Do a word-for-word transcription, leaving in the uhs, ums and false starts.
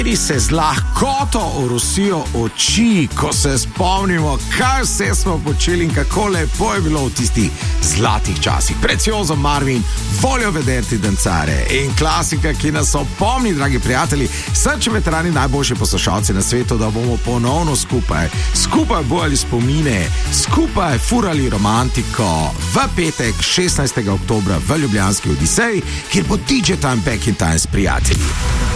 se z lahkoto orosijo oči, ko se spomnimo, kaj vse smo počeli in kako lepo je bilo v tistih zlatih časih. Precioso Marvin, voljo vedeti dancare in klasika, ki nas opomni, dragi prijatelji, srčni veterani, najboljši poslušalci na svetu, da bomo ponovno skupaj, skupaj bojali spomine, skupaj furali romantiko v petek, šestnajstega oktobra v ljubljanski Odiseji, kjer bo D J Time Back in Time s prijatelji.